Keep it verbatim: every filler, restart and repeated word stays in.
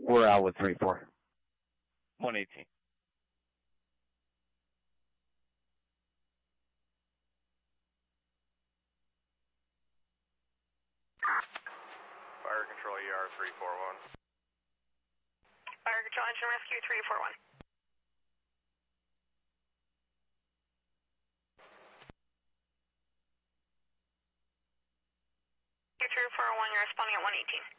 We're out with three four. one eighteen. Fire Control E R three four one. Fire Control Engine Rescue three four one. three four one, you're responding at one eighteen.